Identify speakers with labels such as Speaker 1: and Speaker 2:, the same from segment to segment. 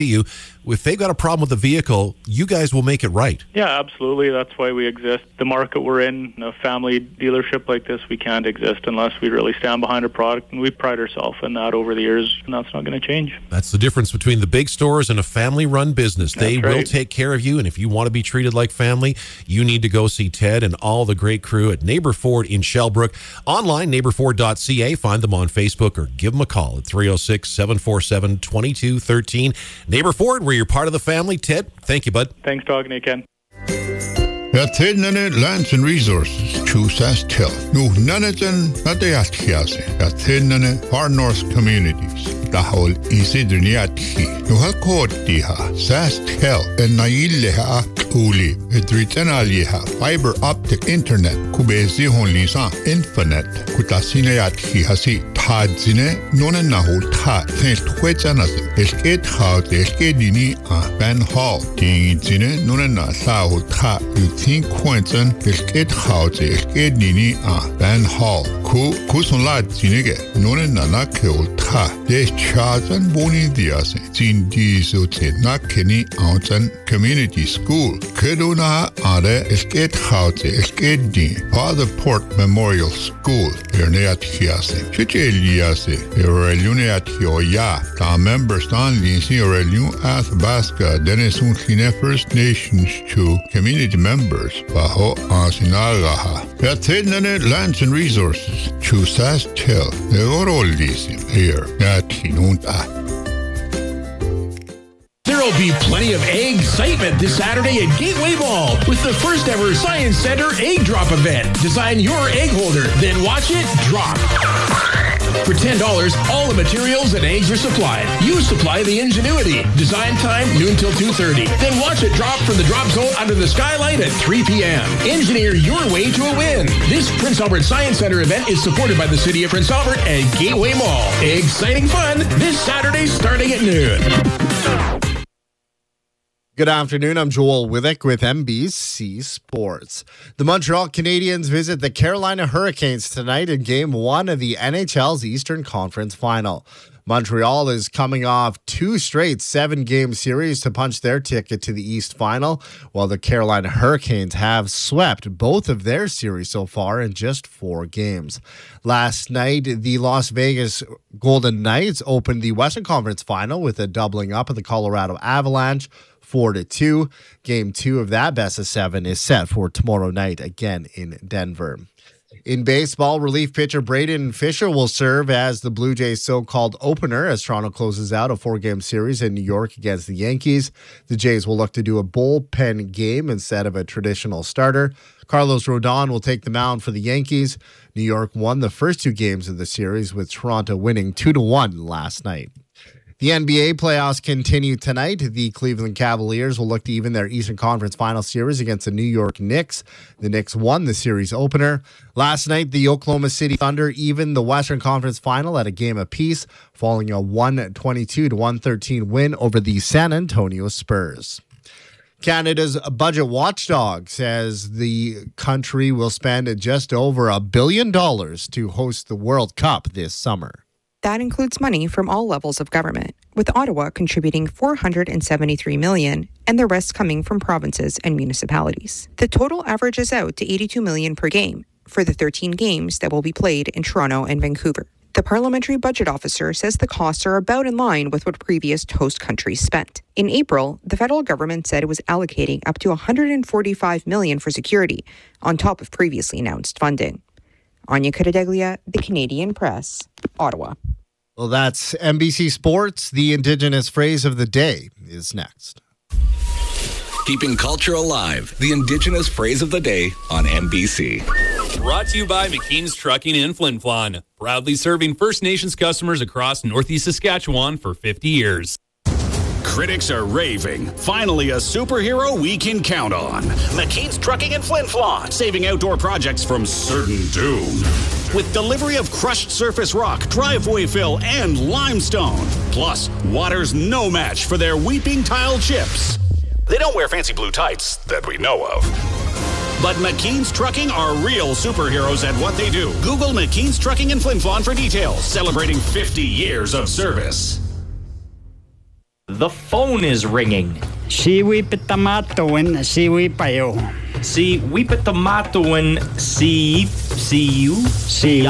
Speaker 1: you. If they've got a problem with the vehicle, you guys will make it right.
Speaker 2: Yeah, absolutely. That's why we exist. The market we're in, a family dealership like this, we can't exist unless we really stand behind a product, and we pride ourselves in that over the years, and that's not going to change.
Speaker 1: That's the difference between the big stores and a family-run business. They will take care of you, and if you want to be treated like family, you need to go see Ted and all the great crew at Neighbor Ford in Shellbrook. Online, neighborford.ca. Find them on Facebook or give them a call at 306-747-2213. Neighbor Ford, where you're part of the family. Ted, thank you, bud.
Speaker 2: Thanks, talking to you, Ken.
Speaker 3: Ted Lands and Resources, Choosas Tell. No, none of them, not the Athiasi. Ted Far North Communities. The whole Isidriniati. No Halkotiha, Sas Tell, and Naileha Uli, Edritanaliha, fiber optic internet, Kubezi Honlisa, Infinite, Kutasinayati Hasi, Tadzine, Nona Nahul Ta, Saint Huetanasi, Esket House, Eskedini, Van Hall, Dingzine, Nona Sahul Ta, think Quentin, Esket House, Eskedini, Van Hall, Kusunlat Zinige, Nona Nakil Ta, Des Chazan Boni Dias, Zindizote, Nakeni, Ountain Community School, Keduna Ade, Esket House, Eskedini, Father Port Memorial School, Erneat Hiase, Chicheliase, Eureliuneat Hioya, the members on Lindsay Aurelian Athabasca, Denisun Hine First Nations to community members, Baho Ansinagaha. Ted Lands and Resources, Choosas Tell, the Orolisi, here, Natinunta.
Speaker 4: There will be plenty of egg excitement this Saturday at Gateway Mall with the first ever Science Center Egg Drop event. Design your egg holder, then watch it drop. For $10, all the materials and eggs are supplied. You supply the ingenuity. Design time, noon till 2:30. Then watch it drop from the drop zone under the skylight at 3 p.m. Engineer your way to a win. This Prince Albert Science Center event is supported by the City of Prince Albert and Gateway Mall. Exciting fun this Saturday starting at noon.
Speaker 5: Good afternoon. I'm Joel Withick with NBC Sports. The Montreal Canadiens visit the Carolina Hurricanes tonight in Game 1 of the NHL's Eastern Conference Final. Montreal is coming off 2 straight 7-game series to punch their ticket to the East Final, while the Carolina Hurricanes have swept both of their series so far in just 4 games. Last night, the Las Vegas Golden Knights opened the Western Conference Final with a doubling up of the Colorado Avalanche, 4-2. Game 2 of that best of 7 is set for tomorrow night again in Denver. In baseball, relief pitcher Braden Fisher will serve as the Blue Jays' so-called opener as Toronto closes out a 4-game series in New York against the Yankees. The Jays will look to do a bullpen game instead of a traditional starter. Carlos Rodon will take the mound for the Yankees. New York won the first 2 games of the series, with Toronto winning 2-1 last night. The NBA playoffs continue tonight. The Cleveland Cavaliers will look to even their Eastern Conference Final Series against the New York Knicks. The Knicks won the series opener. Last night, the Oklahoma City Thunder evened the Western Conference Final at a game apiece, following a 122-113 win over the San Antonio Spurs. Canada's budget watchdog says the country will spend just over $1 billion to host the World Cup this summer.
Speaker 6: That includes money from all levels of government, with Ottawa contributing $473 million and the rest coming from provinces and municipalities. The total averages out to $82 million per game for the 13 games that will be played in Toronto and Vancouver. The parliamentary budget officer says the costs are about in line with what previous host countries spent. In April, the federal government said it was allocating up to $145 million for security, on top of previously announced funding. Anya Cadeglia, The Canadian Press, Ottawa.
Speaker 5: Well, that's NBC Sports. The Indigenous phrase of the day is next.
Speaker 7: Keeping culture alive. The Indigenous phrase of the day on NBC.
Speaker 8: Brought to you by McKean's Trucking in Flin Flon. Proudly serving First Nations customers across Northeast Saskatchewan for 50 years.
Speaker 9: Critics are raving. Finally, a superhero we can count on. McKean's Trucking in Flin Flon, saving outdoor projects from certain doom. With delivery of crushed surface rock, driveway fill, and limestone. Plus, water's no match for their weeping tile chips. They don't wear fancy blue tights that we know of. But McKean's Trucking are real superheroes at what they do. Google McKean's Trucking in Flin Flon for details. Celebrating 50 years of service.
Speaker 10: The phone is ringing.
Speaker 11: Si wipitamatoin, si wipayo.
Speaker 10: Si wipitamatoin, si you?
Speaker 11: Si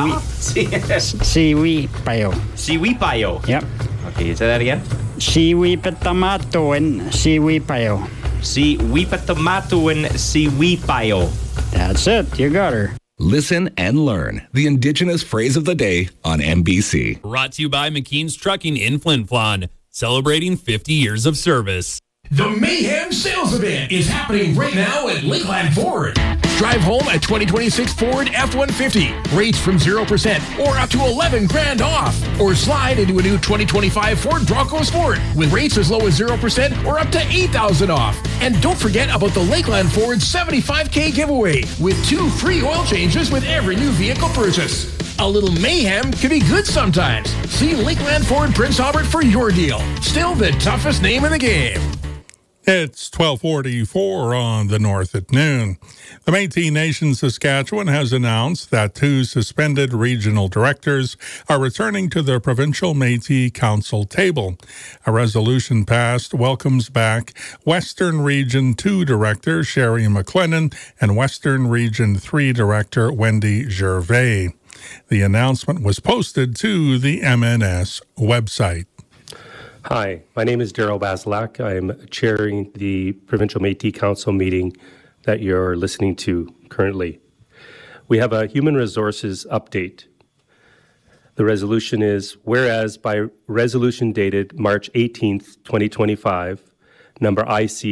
Speaker 11: wipayo.
Speaker 10: Si wipayo.
Speaker 11: Yep.
Speaker 10: Okay, say that again.
Speaker 11: Si wipitamatoin, si wipayo.
Speaker 10: Si wipitamatoin, si wipayo.
Speaker 11: That's it. You got her.
Speaker 7: Listen and learn the Indigenous phrase of the day on MBC.
Speaker 8: Brought to you by McKean's Trucking in Flin Flon, celebrating 50 years of service.
Speaker 4: The Mayhem Sales Event is happening right now at Lakeland Ford. Drive home a 2026 Ford F-150. Rates from 0% or up to 11 grand off. Or slide into a new 2025 Ford Bronco Sport with rates as low as 0% or up to $8,000 off. And don't forget about the Lakeland Ford 75K giveaway with 2 free oil changes with every new vehicle purchase. A little mayhem can be good sometimes. See Lakeland Ford Prince Albert for your deal. Still the toughest name in the game.
Speaker 12: It's 12:44 on the North at noon. The Métis Nation Saskatchewan has announced that 2 suspended regional directors are returning to the provincial Métis Council table. A resolution passed welcomes back Western Region 2 Director Sherry McLennan and Western Region 3 Director Wendy Gervais. The announcement was posted to the MNS website.
Speaker 13: Hi, my name is Daryl Bazelak. I'm chairing the Provincial Métis Council meeting that you're listening to currently. We have a human resources update. The resolution is, whereas by resolution dated March 18th, 2025, number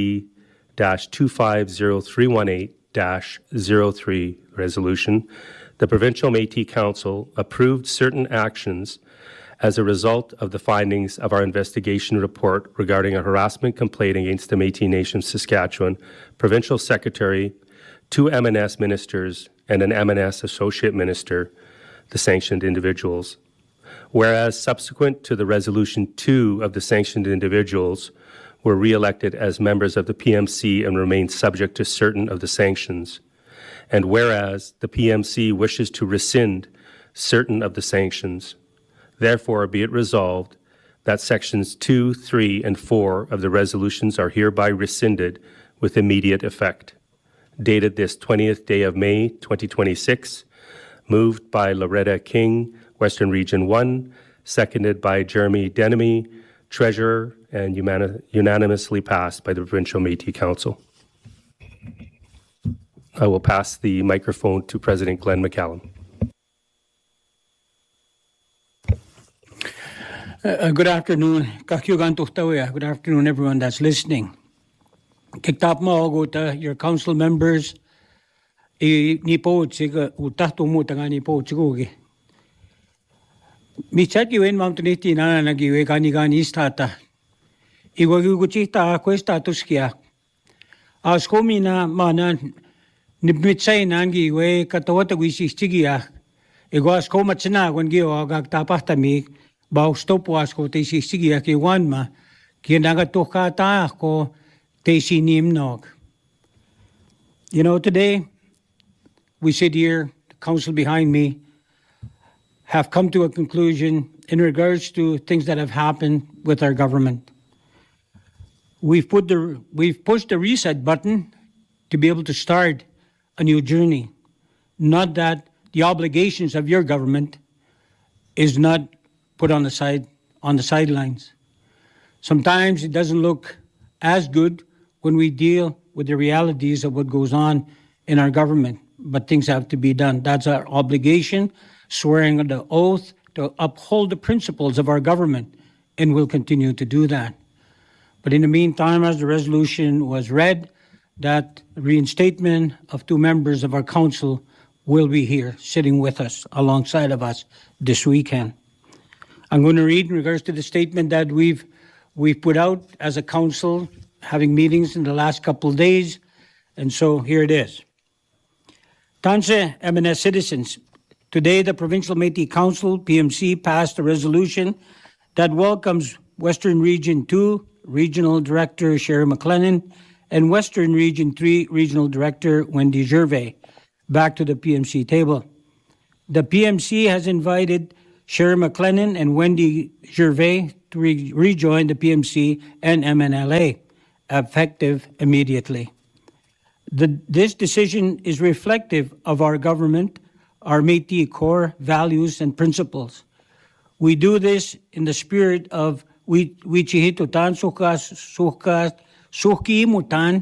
Speaker 13: IC-250318-03 resolution, the Provincial Métis Council approved certain actions as a result of the findings of our investigation report regarding a harassment complaint against the Métis Nation Saskatchewan Provincial Secretary, 2 MNS ministers, and an MNS Associate Minister, the sanctioned individuals. Whereas subsequent to the Resolution 2 of the sanctioned individuals were re-elected as members of the PMC and remain subject to certain of the sanctions. And whereas the PMC wishes to rescind certain of the sanctions, therefore, be it resolved that Sections 2, 3, and 4 of the resolutions are hereby rescinded with immediate effect. Dated this 20th day of May, 2026, moved by Loretta King, Western Region 1, seconded by Jeremy Denemy, Treasurer, and unanimously passed by the Provincial Métis Council. I will pass the microphone to President Glenn McCallum.
Speaker 11: Good afternoon. Good afternoon, everyone that's listening. Kiktap mo your council members. Ni po siga utahto mo tanga ni po sigugi. Mi chat you in mountainity na nagiwe gani istata. Iwaguguchita questa tuskia. Askomi na mana nibmitsay nangi we katawata wisisigia. Igwas ko matsina when giwa gagtapahtami. Bausto po asko te sisigia ki wanma ki nagatuka ta ko te sinimnog. You know, today we sit here, the council behind me, have come to a conclusion in regards to things that have happened with our government. We've pushed the reset button to be able to start a new journey. Not that the obligations of your government is not put on the sidelines. Sometimes it doesn't look as good when we deal with the realities of what goes on in our government, but things have to be done. That's our obligation, swearing the oath to uphold the principles of our government, and we'll continue to do that. But in the meantime, as the resolution was read, that reinstatement of 2 members of our council will be here, sitting with us, alongside of us this weekend. I'm going to read in regards to the statement that we've put out as a council, having meetings in the last couple of days. And so here it is. Tanse MNS citizens, today the Provincial Métis Council, PMC, passed a resolution that welcomes Western Region 2 Regional Director Sherry McLennan and Western Region 3 Regional Director Wendy Gervais back to the PMC table. The PMC has invited Sherry McLennan and Wendy Gervais to rejoin the PMC and MNLA, effective immediately. This decision is reflective of our government, our Métis core values and principles. We do this in the spirit of Wichihitutan Sukimutan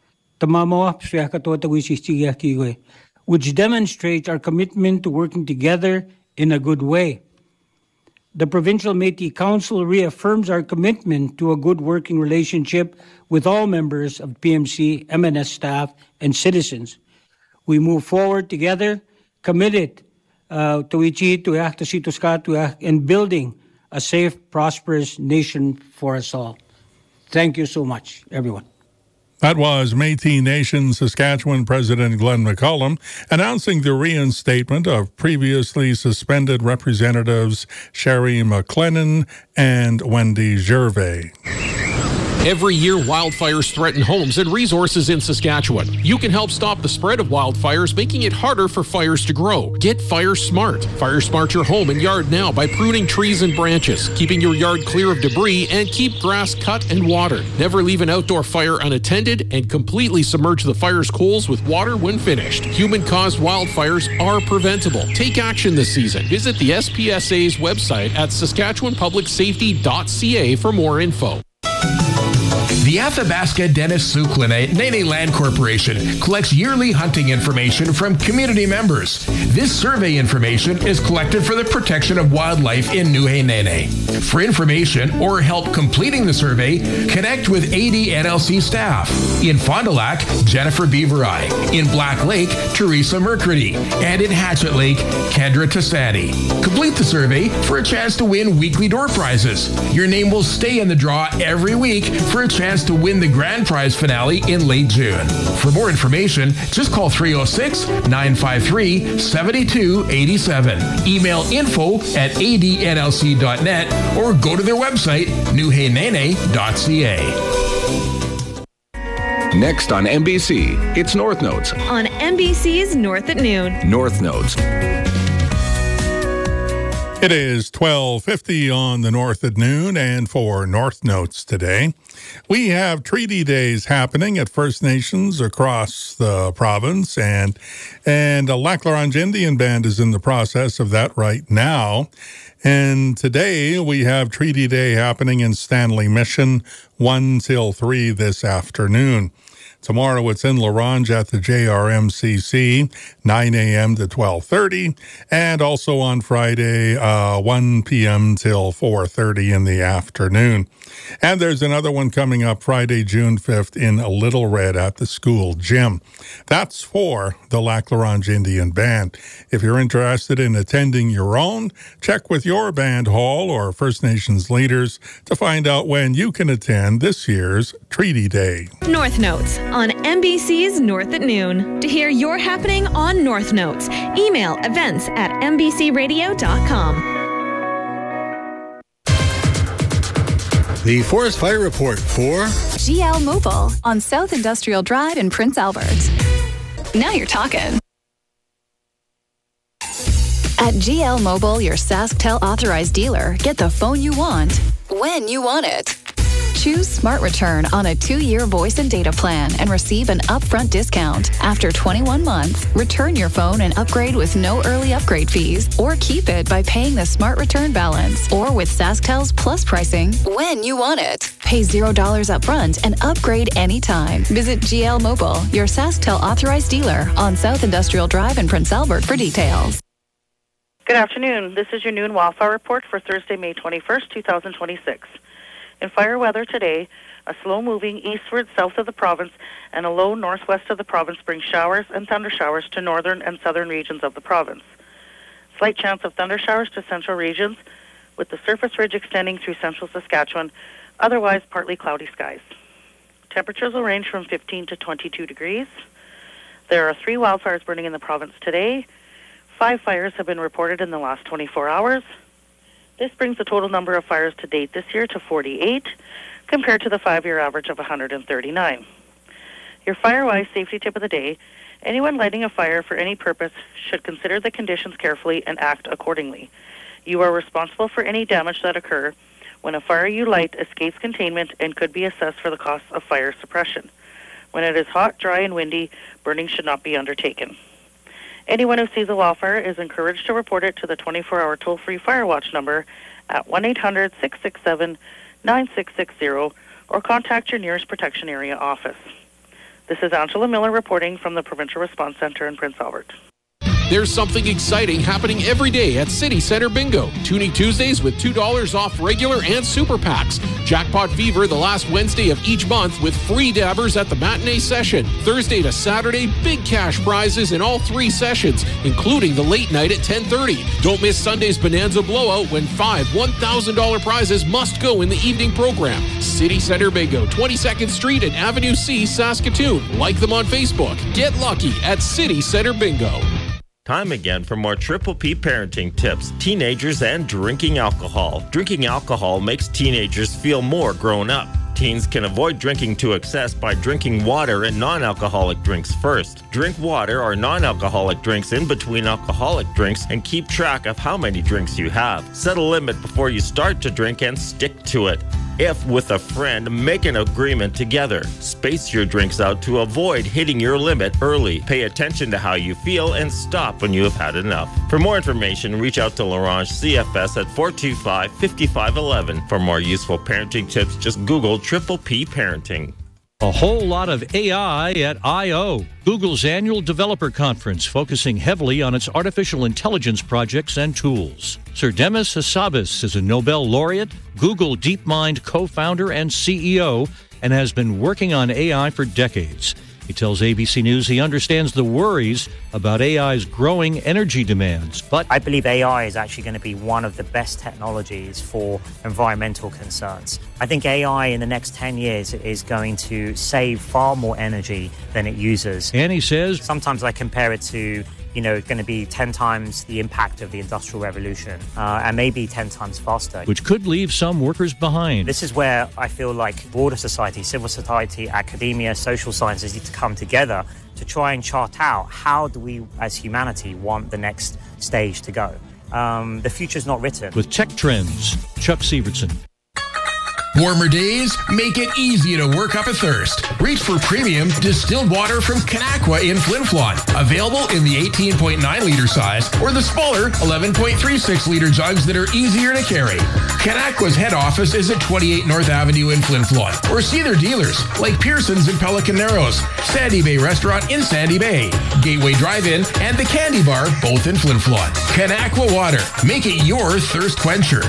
Speaker 11: Tamamo, which demonstrates our commitment to working together in a good way. The Provincial Métis Council reaffirms our commitment to a good working relationship with all members of PMC, MNS staff, and citizens. We move forward together, committed in building a safe, prosperous nation for us all. Thank you so much, everyone.
Speaker 12: That was Métis Nation Saskatchewan President Glenn McCullum announcing the reinstatement of previously suspended Representatives Sherry McLennan and Wendy Gervais.
Speaker 14: Every year, wildfires threaten homes and resources in Saskatchewan. You can help stop the spread of wildfires, making it harder for fires to grow. Get Fire Smart. Fire Smart your home and yard now by pruning trees and branches, keeping your yard clear of debris, and keep grass cut and watered. Never leave an outdoor fire unattended, and completely submerge the fire's coals with water when finished. Human-caused wildfires are preventable. Take action this season. Visit the SPSA's website at saskatchewanpublicsafety.ca for more info.
Speaker 4: The Athabasca Dennis Suklin Nene Land Corporation collects yearly hunting information from community members. This survey information is collected for the protection of wildlife in Nuhe-Nene. For information or help completing the survey, connect with ADNLC staff. In Fond du Lac, Jennifer Beaverai. In Black Lake, Teresa Mercredi. And in Hatchet Lake, Kendra Tassani. Complete the survey for a chance to win weekly door prizes. Your name will stay in the draw every week for a chance to win the grand prize finale in late June. For more information, just call 306-953-7287. Email info@adnlc.net or go to their website, nuhenene.ca.
Speaker 7: Next on NBC, it's North Notes.
Speaker 15: On NBC's North at Noon.
Speaker 7: North Notes.
Speaker 12: It is 12:50 on the North at Noon, and for North Notes today, we have treaty days happening at First Nations across the province, and a Lac La Ronge Indian Band is in the process of that right now. And today we have Treaty Day happening in Stanley Mission, 1 till 3 this afternoon. Tomorrow it's in La Ronge at the JRMCC, 9 a.m. to 12:30, and also on Friday, 1 p.m. till 4:30 in the afternoon. And there's another one coming up Friday, June 5th in Little Red at the school gym. That's for the Lac La Ronge Indian Band. If you're interested in attending your own, check with your band hall or First Nations leaders to find out when you can attend this year's Treaty Day.
Speaker 15: North Notes on NBC's North at Noon. To hear your happening on North Notes, email events@nbcradio.com.
Speaker 16: The Forest Fire Report for
Speaker 17: GL Mobile on South Industrial Drive in Prince Albert. Now you're talking. At GL Mobile, your SaskTel authorized dealer, get the phone you want when you want it. Choose Smart Return on a 2-year voice and data plan and receive an upfront discount. After 21 months, return your phone and upgrade with no early upgrade fees, or keep it by paying the Smart Return balance, or with SaskTel's Plus pricing when you want it. Pay $0 upfront and upgrade anytime. Visit GL Mobile, your SaskTel authorized dealer on South Industrial Drive in Prince Albert for details.
Speaker 18: Good afternoon. This is your noon wildfire report for Thursday, May 21st, 2026. In fire weather today, a slow-moving eastward south of the province and a low northwest of the province bring showers and thunder showers to northern and southern regions of the province. Slight chance of thunder showers to central regions, with the surface ridge extending through central Saskatchewan, otherwise partly cloudy skies. Temperatures will range from 15 to 22 degrees. There are 3 wildfires burning in the province today. 5 fires have been reported in the last 24 hours. This brings the total number of fires to date this year to 48, compared to the 5-year average of 139. Your fire-wise safety tip of the day: anyone lighting a fire for any purpose should consider the conditions carefully and act accordingly. You are responsible for any damage that occur When a fire you light escapes containment and could be assessed for the cost of fire suppression. When it is hot, dry, and windy, burning should not be undertaken. Anyone who sees a wildfire is encouraged to report it to the 24-hour toll-free Fire Watch number at 1-800-667-9660 or contact your nearest protection area office. This is Angela Miller reporting from the Provincial Response Center in Prince Albert.
Speaker 14: There's something exciting happening every day at City Center Bingo. Tuning Tuesdays with $2 off regular and super packs. Jackpot Fever the last Wednesday of each month with free dabbers at the matinee session. Thursday to Saturday, big cash prizes in all 3 sessions, including the late night at 10:30. Don't miss Sunday's Bonanza Blowout when 5 $1,000 prizes must go in the evening program. City Center Bingo, 22nd Street and Avenue C, Saskatoon. Like them on Facebook. Get lucky at City Center Bingo.
Speaker 19: Time again for more Triple P parenting tips. Teenagers and drinking alcohol. Drinking alcohol makes teenagers feel more grown up. Teens can avoid drinking to excess by drinking water and non-alcoholic drinks first. Drink water or non-alcoholic drinks in between alcoholic drinks and keep track of how many drinks you have. Set a limit before you start to drink and stick to it. If with a friend, make an agreement together. Space your drinks out to avoid hitting your limit early. Pay attention to how you feel and stop when you have had enough. For more information, reach out to Laurent CFS at 425-5511. For more useful parenting tips, just Google Triple P Parenting.
Speaker 20: A whole lot of AI at I.O., Google's annual developer conference focusing heavily on its artificial intelligence projects and tools. Sir Demis Hassabis is a Nobel laureate, Google DeepMind co-founder and CEO, and has been working on AI for decades. He tells ABC News he understands the worries about AI's growing energy demands, but
Speaker 21: I believe AI is actually going to be one of the best technologies for environmental concerns. I think AI in the next 10 years is going to save far more energy than it uses.
Speaker 20: And he says,
Speaker 21: sometimes I compare it to, going to be 10 times the impact of the Industrial Revolution and maybe 10 times faster.
Speaker 20: Which could leave some workers behind.
Speaker 21: This is where I feel like broader society, civil society, academia, social sciences need to come together to try and chart out how do we as humanity want the next stage to go. The future's not written.
Speaker 20: With Tech Trends, Chuck Sievertson.
Speaker 4: Warmer days make it easy to work up a thirst. Reach for premium distilled water from Kanakwa in Flin Flon. Available in the 18.9-liter size or the smaller 11.36-liter jugs that are easier to carry. Kanakwa's head office is at 28 North Avenue in Flin Flon. Or see their dealers like Pearson's in Pelican Narrows, Sandy Bay Restaurant in Sandy Bay, Gateway Drive-In, and the Candy Bar, both in Flin Flon. Kanakwa Water. Make it your thirst quencher.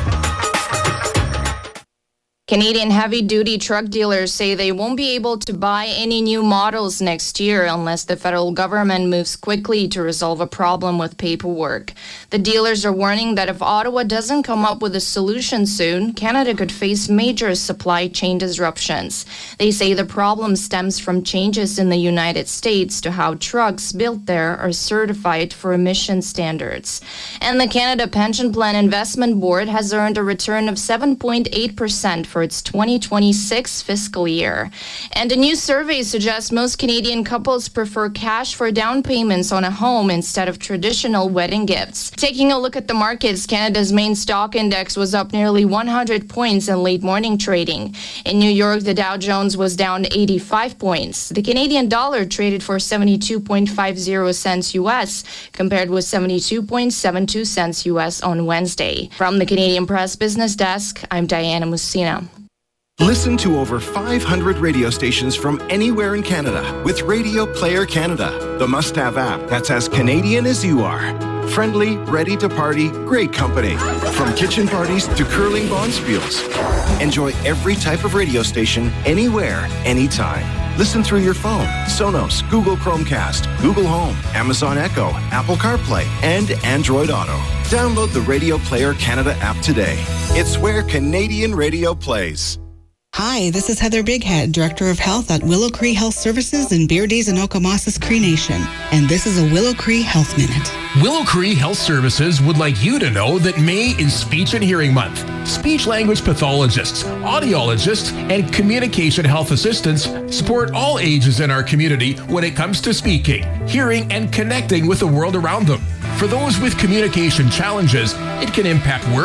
Speaker 22: Canadian heavy-duty truck dealers say they won't be able to buy any new models next year unless the federal government moves quickly to resolve a problem with paperwork. The dealers are warning that if Ottawa doesn't come up with a solution soon, Canada could face major supply chain disruptions. They say the problem stems from changes in the United States to how trucks built there are certified for emission standards. And the Canada Pension Plan Investment Board has earned a return of 7.8% for its 2026 fiscal year. And a new survey suggests most Canadian couples prefer cash for down payments on a home instead of traditional wedding gifts. Taking a look at the markets, Canada's main stock index was up nearly 100 points in late morning trading. In New York, the Dow Jones was down 85 points. The Canadian dollar traded for 72.50 cents U.S., compared with 72.72 cents U.S. on Wednesday. From the Canadian Press Business Desk, I'm Diana Musina.
Speaker 23: Listen to over 500 radio stations from anywhere in Canada with Radio Player Canada, the must-have app that's as Canadian as you are. Friendly, ready to party, great company. From kitchen parties to curling bonspiels. Enjoy every type of radio station, anywhere, anytime. Listen through your phone, Sonos, Google Chromecast, Google Home, Amazon Echo, Apple CarPlay, and Android Auto. Download the Radio Player Canada app today. It's where Canadian radio plays.
Speaker 24: Hi, this is Heather Bighead, Director of Health at Willow Cree Health Services in Beardays and Okamasas Cree Nation. And this is a Willow Cree Health Minute.
Speaker 4: Willow Cree Health Services would like you to know that May is Speech and Hearing Month. Speech-language pathologists, audiologists, and communication health assistants support all ages in our community when it comes to speaking, hearing, and connecting with the world around them. For those with communication challenges, it can impact work,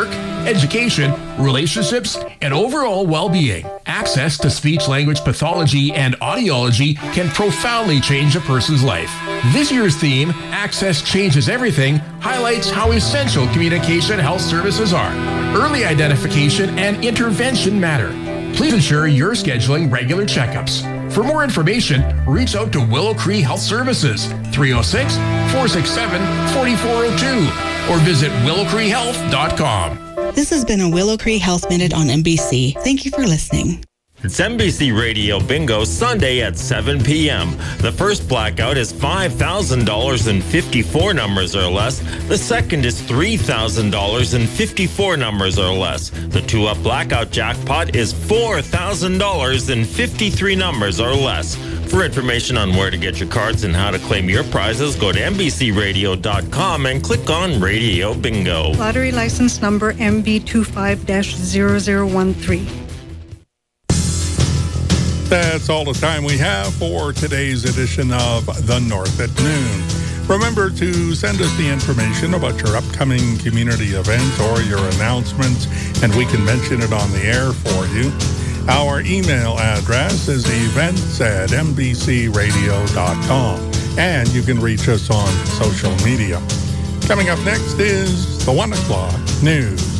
Speaker 4: education, relationships, and overall well-being. Access to speech-language pathology and audiology can profoundly change a person's life. This year's theme, Access Changes Everything, highlights how essential communication health services are. Early identification and intervention matter. Please ensure you're scheduling regular checkups. For more information, reach out to Willow Cree Health Services, 306-467-4402, or visit willowcreehealth.com.
Speaker 24: This has been a Willow Cree Health Minute on NBC. Thank you for listening.
Speaker 19: It's NBC Radio Bingo Sunday at 7 p.m. The first blackout is $5,000 in 54 numbers or less. The second is $3,000 in 54 numbers or less. The two-up blackout jackpot is $4,000 in 53 numbers or less. For information on where to get your cards and how to claim your prizes, go to NBCRadio.com and click on Radio Bingo.
Speaker 1: Lottery license number MB25-0013.
Speaker 12: That's all the time we have for today's edition of The North at Noon. Remember to send us the information about your upcoming community event or your announcements, and we can mention it on the air for you. Our email address is events@mbcradio.com, and you can reach us on social media. Coming up next is the 1 o'clock news.